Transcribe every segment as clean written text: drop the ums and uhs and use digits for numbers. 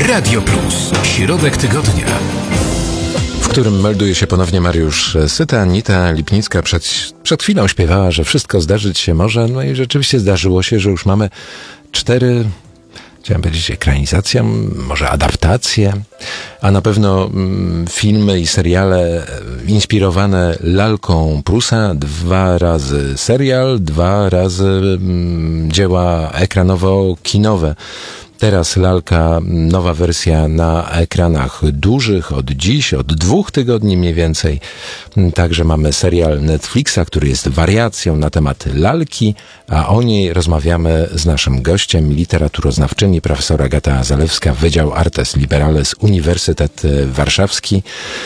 Radio Plus. Środek tygodnia, w którym melduje się ponownie Mariusz Syta. Anita Lipnicka przed chwilą śpiewała, że wszystko zdarzyć się może. No i rzeczywiście zdarzyło się, że już mamy 4, chciałem powiedzieć, ekranizacje, może adaptacje, a na pewno filmy i seriale inspirowane lalką Prusa. 2 razy serial, 2 razy dzieła ekranowo-kinowe. Teraz lalka, nowa wersja na ekranach dużych, od 2 tygodni mniej więcej. Także mamy serial Netflixa, który jest wariacją na temat lalki, a o niej rozmawiamy z naszym gościem, literaturoznawczyni profesor Agata Zalewska, Wydział Artes Liberales, Uniwersytet Warszawski.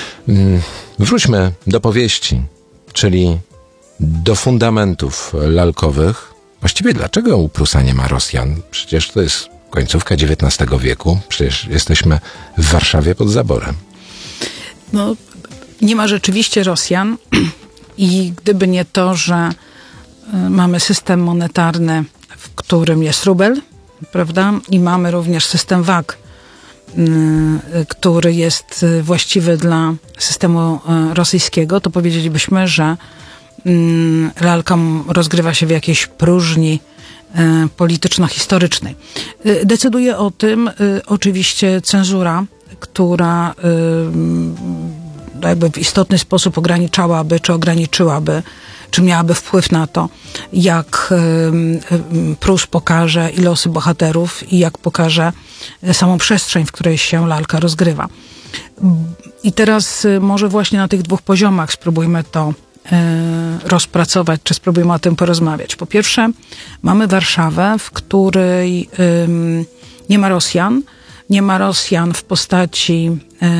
Wróćmy do powieści, czyli do fundamentów lalkowych. Właściwie dlaczego u Prusa nie ma Rosjan? Przecież to jest końcówka XIX wieku. Przecież jesteśmy w Warszawie pod zaborem. No, nie ma rzeczywiście Rosjan i gdyby nie to, że mamy system monetarny, w którym jest rubel, prawda? I mamy również system wag, który jest właściwy dla systemu rosyjskiego, to powiedzielibyśmy, że lalka rozgrywa się w jakiejś próżni polityczno-historycznej. Decyduje o tym oczywiście cenzura, która jakby w istotny sposób ograniczałaby, czy ograniczyłaby, czy miałaby wpływ na to, jak Prus pokaże i losy bohaterów i jak pokaże samą przestrzeń, w której się lalka rozgrywa. I teraz może właśnie na tych 2 poziomach spróbujmy to rozpracować, czy spróbujmy o tym porozmawiać. Po pierwsze, mamy Warszawę, w której nie ma Rosjan. Nie ma Rosjan w postaci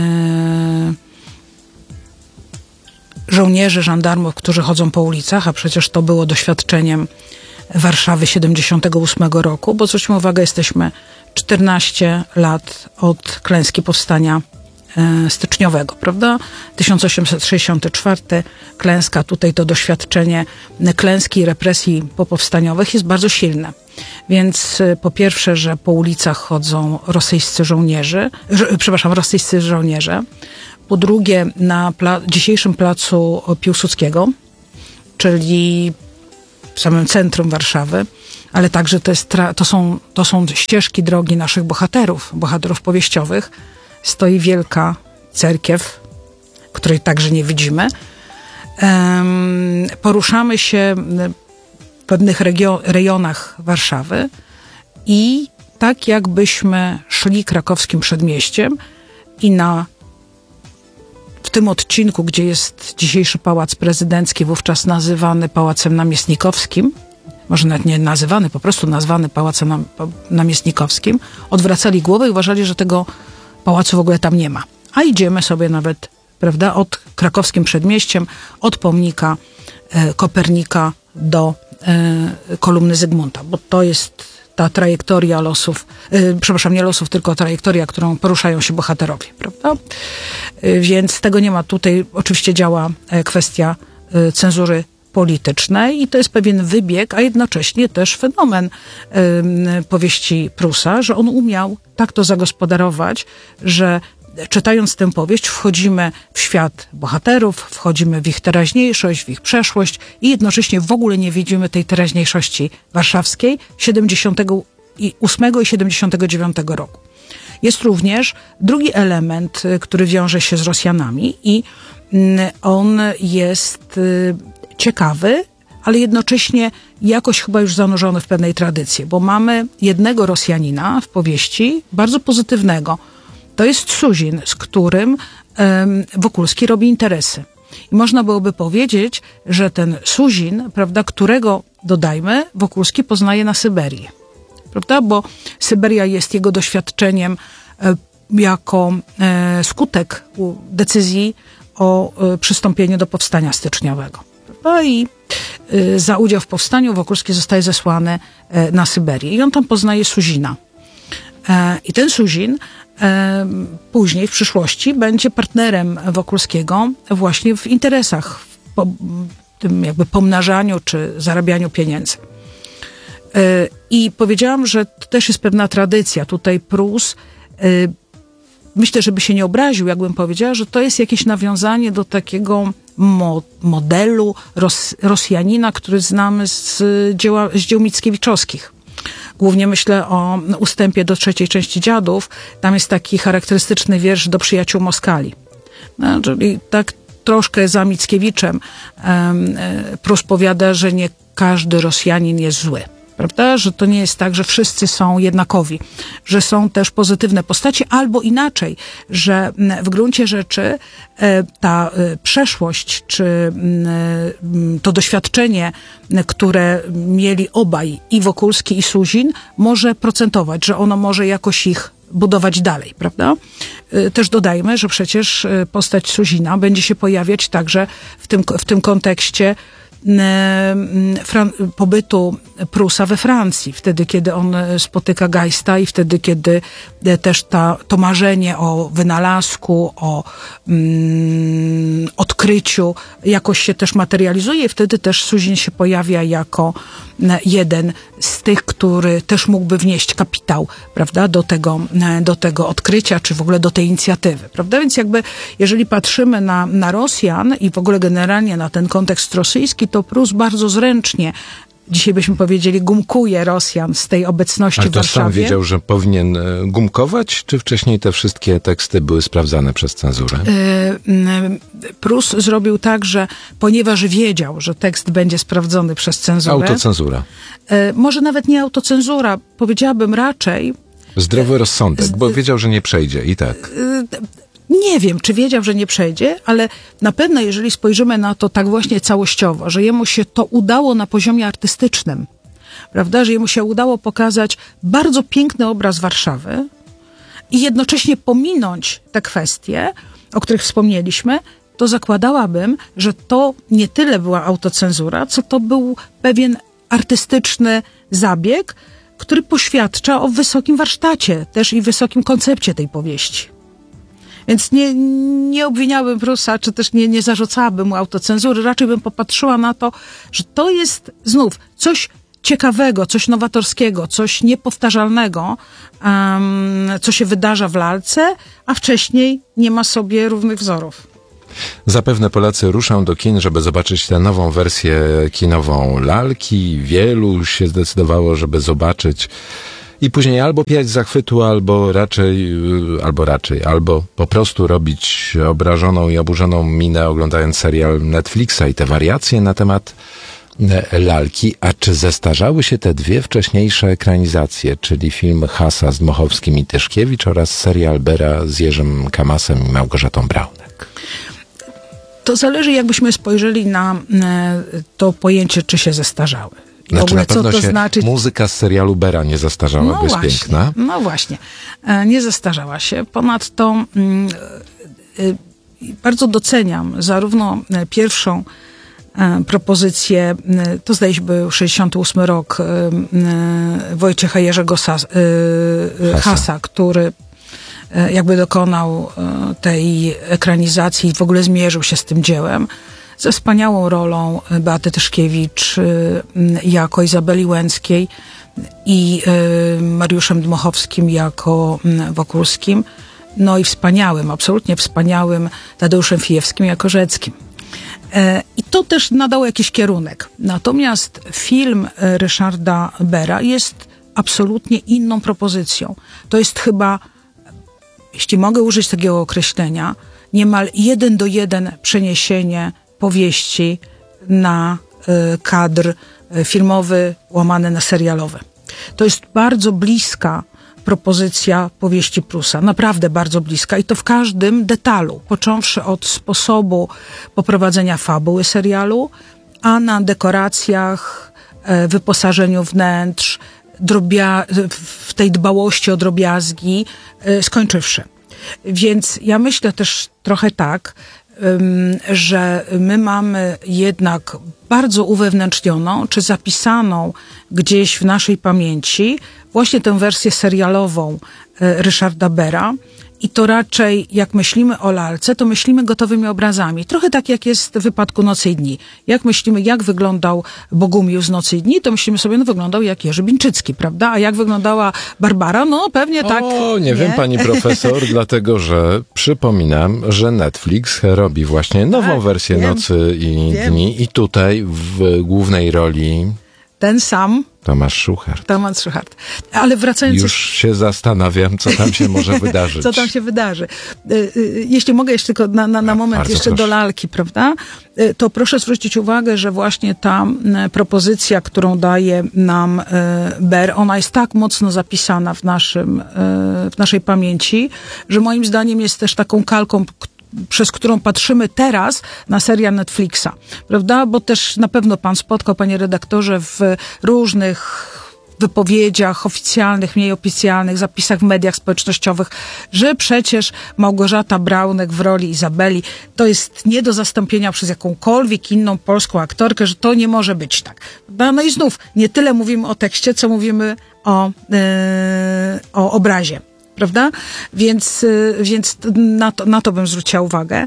żołnierzy, żandarmów, którzy chodzą po ulicach, a przecież to było doświadczeniem Warszawy 78 roku, bo zwróćmy uwagę, jesteśmy 14 lat od klęski powstania styczniowego, prawda? 1864 klęska, tutaj to doświadczenie klęski i represji popowstaniowych jest bardzo silne. Więc po pierwsze, że po ulicach chodzą rosyjscy żołnierze. Po drugie, na dzisiejszym placu Piłsudskiego, czyli w samym centrum Warszawy, ale także to są ścieżki drogi naszych bohaterów powieściowych. Stoi wielka cerkiew, której także nie widzimy. Poruszamy się w pewnych rejonach Warszawy i tak jakbyśmy szli krakowskim przedmieściem i w tym odcinku, gdzie jest dzisiejszy Pałac Prezydencki, wówczas nazywany Pałacem Namiestnikowskim, może nawet nie nazywany, po prostu nazwany Pałacem Namiestnikowskim, odwracali głowę i uważali, że tego pałacu w ogóle tam nie ma. A idziemy sobie nawet, prawda, od krakowskim przedmieściem, od pomnika Kopernika do kolumny Zygmunta, bo to jest ta trajektoria losów, nie losów, tylko trajektoria, którą poruszają się bohaterowie, prawda? Więc tego nie ma tutaj. Oczywiście działa kwestia cenzury politycznej i to jest pewien wybieg, a jednocześnie też fenomen powieści Prusa, że on umiał tak to zagospodarować, że czytając tę powieść wchodzimy w świat bohaterów, wchodzimy w ich teraźniejszość, w ich przeszłość i jednocześnie w ogóle nie widzimy tej teraźniejszości warszawskiej 78 i 79 roku. Jest również drugi element, który wiąże się z Rosjanami i on jest ciekawy, ale jednocześnie jakoś chyba już zanurzony w pewnej tradycji, bo mamy jednego Rosjanina w powieści, bardzo pozytywnego. To jest Suzin, z którym Wokulski robi interesy. I można byłoby powiedzieć, że ten Suzin, prawda, którego, dodajmy, Wokulski poznaje na Syberii. Prawda? Bo Syberia jest jego doświadczeniem jako skutek decyzji o przystąpieniu do powstania styczniowego. Prawda? I za udział w powstaniu Wokulski zostaje zesłany na Syberię. I on tam poznaje Suzina. I ten Suzin później, w przyszłości, będzie partnerem Wokulskiego właśnie w interesach, w tym jakby pomnażaniu czy zarabianiu pieniędzy. I powiedziałam, że to też jest pewna tradycja. Tutaj Prus myślę, żeby się nie obraził, jakbym powiedziała, że to jest jakieś nawiązanie do takiego modelu Rosjanina, który znamy z dzieł Mickiewiczowskich. Głównie myślę o ustępie do 3. części Dziadów. Tam jest taki charakterystyczny wiersz do przyjaciół Moskali. No, czyli tak troszkę za Mickiewiczem Prus powiada, że nie każdy Rosjanin jest zły. Prawda? Że to nie jest tak, że wszyscy są jednakowi, że są też pozytywne postacie, albo inaczej, że w gruncie rzeczy ta przeszłość, czy to doświadczenie, które mieli obaj, i Wokulski, i Suzin, może procentować, że ono może jakoś ich budować dalej, prawda? Też dodajmy, że przecież postać Suzina będzie się pojawiać także w tym kontekście pobytu Prusa we Francji, wtedy, kiedy on spotyka Geista i wtedy, kiedy też to marzenie o wynalazku, o odkryciu jakoś się też materializuje i wtedy też Suzin się pojawia jako jeden z tych, który też mógłby wnieść kapitał, prawda, do tego odkrycia, czy w ogóle do tej inicjatywy, prawda? Więc jakby, jeżeli patrzymy na Rosjan i w ogóle generalnie na ten kontekst rosyjski, to Prus bardzo zręcznie, dzisiaj byśmy powiedzieli, gumkuje Rosjan z tej obecności w Warszawie. Ale to sam wiedział, że powinien gumkować, czy wcześniej te wszystkie teksty były sprawdzane przez cenzurę? Prus zrobił tak, że ponieważ wiedział, że tekst będzie sprawdzony przez cenzurę... Autocenzura. Może nawet nie autocenzura, powiedziałabym raczej... Zdrowy rozsądek, bo wiedział, że nie przejdzie i tak. Nie wiem, czy wiedział, że nie przejdzie, ale na pewno, jeżeli spojrzymy na to tak właśnie całościowo, że jemu się to udało na poziomie artystycznym, prawda, że jemu się udało pokazać bardzo piękny obraz Warszawy i jednocześnie pominąć te kwestie, o których wspomnieliśmy, to zakładałabym, że to nie tyle była autocenzura, co to był pewien artystyczny zabieg, który poświadcza o wysokim warsztacie, też i wysokim koncepcie tej powieści. Więc nie obwiniałabym Prusa, czy też nie zarzucałabym mu autocenzury. Raczej bym popatrzyła na to, że to jest znów coś ciekawego, coś nowatorskiego, coś niepowtarzalnego, co się wydarza w lalce, a wcześniej nie ma sobie równych wzorów. Zapewne Polacy ruszą do kin, żeby zobaczyć tę nową wersję kinową lalki. Wielu się zdecydowało, żeby zobaczyć i później albo piać z zachwytu, albo po prostu robić obrażoną i oburzoną minę, oglądając serial Netflixa i te wariacje na temat lalki. A czy zestarzały się te dwie wcześniejsze ekranizacje, czyli film Hasa z Dmochowskim i Tyszkiewicz oraz serial Bera z Jerzym Kamasem i Małgorzatą Braunek? To zależy, jakbyśmy spojrzeli na to pojęcie, czy się zestarzały. Znaczy, ogóle, na pewno co to się znaczy? Muzyka z serialu Bera nie zastarzała, bo jest piękna. No właśnie, nie zestarzała się. Ponadto bardzo doceniam zarówno pierwszą propozycję, to zdaje się był 68 rok, Wojciecha Jerzego Hasa, który jakby dokonał tej ekranizacji i w ogóle zmierzył się z tym dziełem, ze wspaniałą rolą Beaty Tyszkiewicz jako Izabeli Łęckiej i Mariuszem Dmochowskim jako Wokulskim, no i absolutnie wspaniałym Tadeuszem Fijewskim jako Rzeckim. I to też nadało jakiś kierunek. Natomiast film Ryszarda Bera jest absolutnie inną propozycją. To jest chyba, jeśli mogę użyć takiego określenia, niemal 1:1 przeniesienie powieści na kadr filmowy łamany na serialowy. To jest bardzo bliska propozycja powieści Prusa, naprawdę bardzo bliska i to w każdym detalu, począwszy od sposobu poprowadzenia fabuły serialu, a na dekoracjach, wyposażeniu wnętrz, w tej dbałości o drobiazgi, skończywszy. Więc ja myślę też trochę tak, że my mamy jednak bardzo uwewnętrznioną, czy zapisaną gdzieś w naszej pamięci właśnie tę wersję serialową Ryszarda Bera I to raczej, jak myślimy o lalce, to myślimy gotowymi obrazami. Trochę tak, jak jest w wypadku Nocy i Dni. Jak myślimy, jak wyglądał Bogumił z Nocy i Dni, to myślimy sobie, no wyglądał jak Jerzy Bińczycki, prawda? A jak wyglądała Barbara? No pewnie tak. O, nie wiem, pani profesor, dlatego że przypominam, że Netflix robi właśnie nową wersję Nocy i Dni i tutaj w głównej roli ten sam Tomasz Szuchart. Ale wracając... Już się zastanawiam, co tam się może wydarzyć. Co tam się wydarzy. Jeśli mogę jeszcze tylko na moment jeszcze do lalki, prawda? To proszę zwrócić uwagę, że właśnie ta propozycja, którą daje nam Ber, ona jest tak mocno zapisana w naszej pamięci, że moim zdaniem jest też taką kalką, przez którą patrzymy teraz na serial Netflixa, prawda? Bo też na pewno pan spotkał, panie redaktorze, w różnych wypowiedziach oficjalnych, mniej oficjalnych, zapisach w mediach społecznościowych, że przecież Małgorzata Braunek w roli Izabeli to jest nie do zastąpienia przez jakąkolwiek inną polską aktorkę, że to nie może być tak. No i znów, nie tyle mówimy o tekście, co mówimy o obrazie. Prawda? Więc na to bym zwróciła uwagę.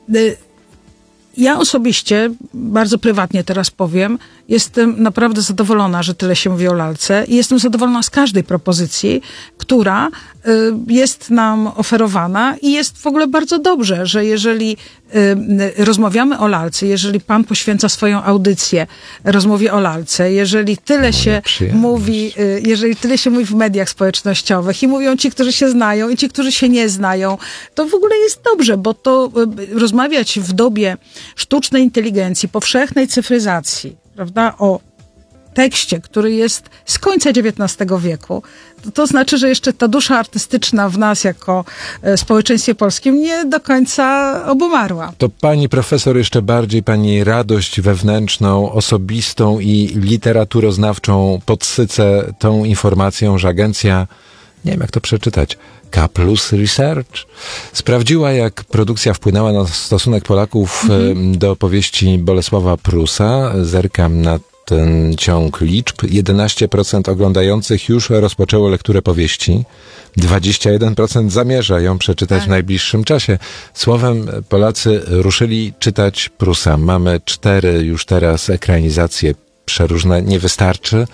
Ja osobiście, bardzo prywatnie teraz powiem, jestem naprawdę zadowolona, że tyle się mówi o lalce i jestem zadowolona z każdej propozycji, która jest nam oferowana i jest w ogóle bardzo dobrze, że jeżeli rozmawiamy o lalce, jeżeli pan poświęca swoją audycję rozmowie o lalce, jeżeli tyle się mówi w mediach społecznościowych i mówią ci, którzy się znają i ci, którzy się nie znają, to w ogóle jest dobrze, bo to rozmawiać w dobie sztucznej inteligencji, powszechnej cyfryzacji, prawda, o tekście, który jest z końca XIX wieku, to znaczy, że jeszcze ta dusza artystyczna w nas jako społeczeństwie polskim nie do końca obumarła. To pani profesor jeszcze bardziej pani radość wewnętrzną, osobistą i literaturoznawczą podsycę tą informacją, że agencja, nie wiem jak to przeczytać, K+ Research sprawdziła, jak produkcja wpłynęła na stosunek Polaków do powieści Bolesława Prusa. Zerkam na ten ciąg liczb. 11% oglądających już rozpoczęło lekturę powieści. 21% zamierza ją przeczytać w najbliższym czasie. Słowem, Polacy ruszyli czytać Prusa. Mamy 4 już teraz ekranizacje przeróżne. Nie wystarczy?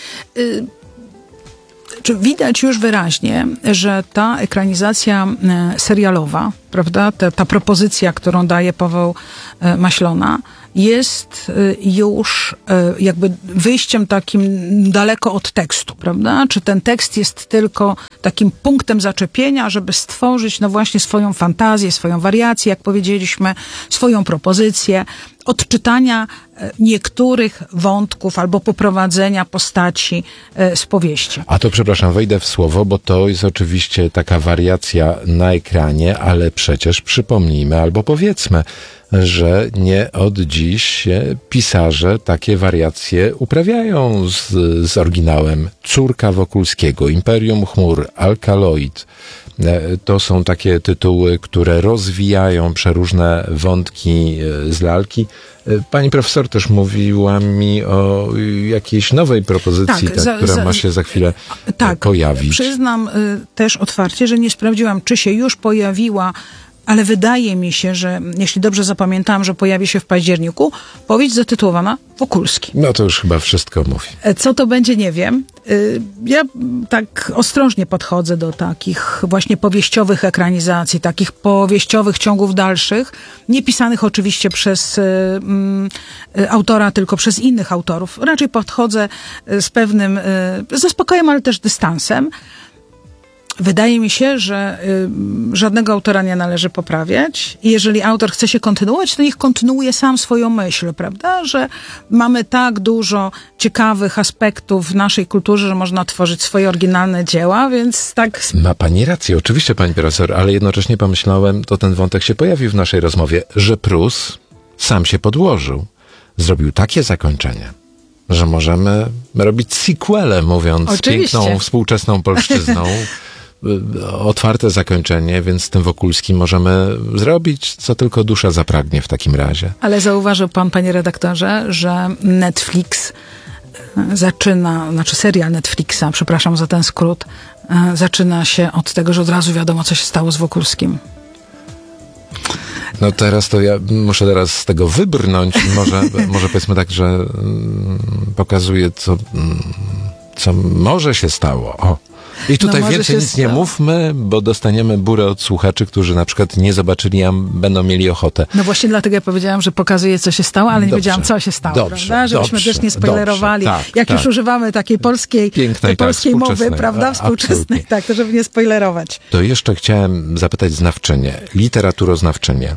Widać już wyraźnie, że ta ekranizacja serialowa, prawda, ta propozycja, którą daje Paweł Maślona, jest już jakby wyjściem takim daleko od tekstu, prawda? Czy ten tekst jest tylko takim punktem zaczepienia, żeby stworzyć, no właśnie, swoją fantazję, swoją wariację, jak powiedzieliśmy, swoją propozycję, odczytania niektórych wątków albo poprowadzenia postaci z powieści. A to, przepraszam, wejdę w słowo, bo to jest oczywiście taka wariacja na ekranie, ale przecież przypomnijmy albo powiedzmy, że nie od dziś pisarze takie wariacje uprawiają z oryginałem. Córka Wokulskiego, Imperium Chmur, Alkaloid. To są takie tytuły, które rozwijają przeróżne wątki z lalki. Pani profesor też mówiła mi o jakiejś nowej propozycji, która ma się za chwilę pojawić. Przyznam też otwarcie, że nie sprawdziłam, czy się już pojawiła, ale wydaje mi się, że jeśli dobrze zapamiętałam, że pojawi się w październiku, powieść zatytułowana Wokulski. No to już chyba wszystko mówi. Co to będzie, nie wiem. Ja tak ostrożnie podchodzę do takich właśnie powieściowych ekranizacji, takich powieściowych ciągów dalszych, nie pisanych oczywiście przez autora, tylko przez innych autorów. Raczej podchodzę z pewnym, ze spokojem, ale też dystansem. Wydaje mi się, że żadnego autora nie należy poprawiać. I jeżeli autor chce się kontynuować, to niech kontynuuje sam swoją myśl, prawda? Że mamy tak dużo ciekawych aspektów w naszej kulturze, że można tworzyć swoje oryginalne dzieła, więc tak... Ma pani rację, oczywiście, pani profesor, ale jednocześnie pomyślałem, to ten wątek się pojawił w naszej rozmowie, że Prus sam się podłożył. Zrobił takie zakończenie, że możemy robić sequele, mówiąc oczywiście piękną, współczesną polszczyzną. Otwarte zakończenie, więc z tym Wokulskim możemy zrobić, co tylko dusza zapragnie w takim razie. Ale zauważył pan, panie redaktorze, że Netflix serial Netflixa, przepraszam za ten skrót, zaczyna się od tego, że od razu wiadomo, co się stało z Wokulskim. No teraz to ja muszę teraz z tego wybrnąć. Może powiedzmy tak, że pokazuje, co może się stało. O. I tutaj więcej nic nie mówmy, bo dostaniemy burę od słuchaczy, którzy na przykład nie zobaczyli, a będą mieli ochotę. No właśnie dlatego ja powiedziałam, że pokazuje, co się stało, ale nie wiedziałam, co się stało, prawda? Żebyśmy też nie spoilerowali. Jak już używamy takiej polskiej mowy, prawda? Współczesnej. Tak, to żeby nie spoilerować. To jeszcze chciałem zapytać znawczynię, literaturoznawczynię.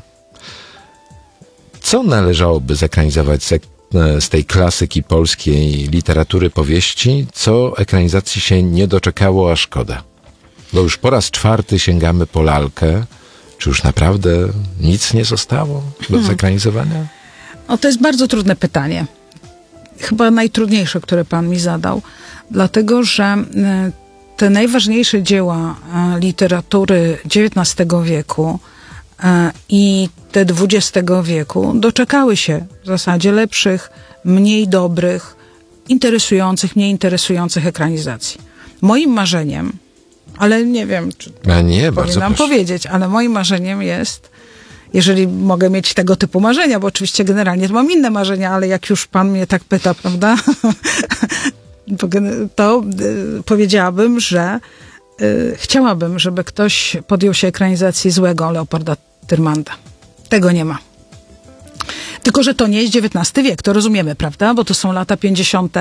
Co należałoby zekranizować z tej klasyki polskiej literatury powieści, co ekranizacji się nie doczekało, a szkoda? Bo już po raz 4 sięgamy po lalkę. Czy już naprawdę nic nie zostało do zekranizowania? O, to jest bardzo trudne pytanie. Chyba najtrudniejsze, które pan mi zadał. Dlatego, że te najważniejsze dzieła literatury XIX wieku i te XX wieku doczekały się w zasadzie lepszych, mniej dobrych, interesujących, mniej interesujących ekranizacji. Moim marzeniem, ale nie wiem, czy powinnam powiedzieć, ale moim marzeniem jest, jeżeli mogę mieć tego typu marzenia, bo oczywiście generalnie to mam inne marzenia, ale jak już pan mnie tak pyta, prawda, to powiedziałabym, że chciałabym, żeby ktoś podjął się ekranizacji Złego Leopolda Tyrmanda. Tego nie ma. Tylko że to nie jest XIX wiek, to rozumiemy, prawda? Bo to są lata 50.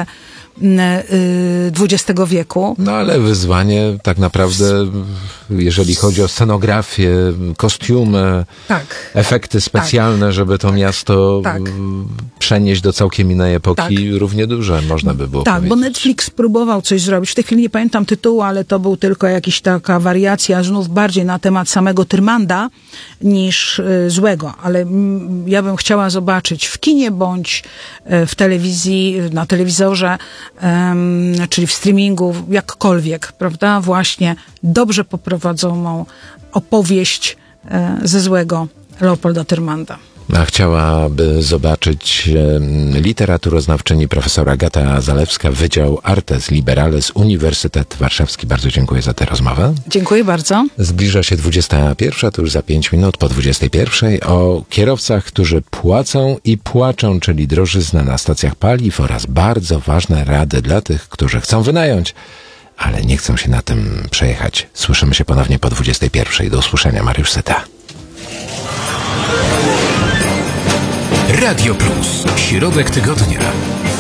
XX wieku. No ale wyzwanie tak naprawdę, jeżeli chodzi o scenografię, kostiumy, efekty specjalne, żeby to miasto przenieść do całkiem innej epoki, równie duże, można by było powiedzieć. Bo Netflix próbował coś zrobić. W tej chwili nie pamiętam tytułu, ale to był tylko jakaś taka wariacja znów bardziej na temat samego Tyrmanda niż Złego. Ale ja bym chciała zobaczyć w kinie bądź w telewizji, na telewizorze, czyli w streamingu, jakkolwiek, prawda? Właśnie dobrze poprowadzoną opowieść ze Złego Leopolda Tyrmanda. A chciałaby zobaczyć literaturoznawczyni profesor Agata Zalewska, Wydział Artes Liberales, Uniwersytet Warszawski. Bardzo dziękuję za tę rozmowę. Dziękuję bardzo. Zbliża się 21, to już za 5 minut po 21. O kierowcach, którzy płacą i płaczą, czyli drożyzna na stacjach paliw oraz bardzo ważne rady dla tych, którzy chcą wynająć, ale nie chcą się na tym przejechać. Słyszymy się ponownie po 21. Do usłyszenia, Mariusz Syta. Radio Plus. Środek tygodnia.